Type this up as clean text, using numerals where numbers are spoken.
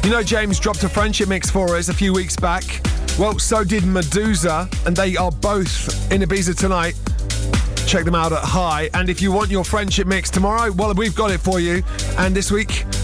You know, James dropped a friendship mix for us a few weeks back. Well, so did Medusa, and they are both in Ibiza tonight. Check them out at High. And if you want your friendship mix tomorrow, well, we've got it for you. And this week,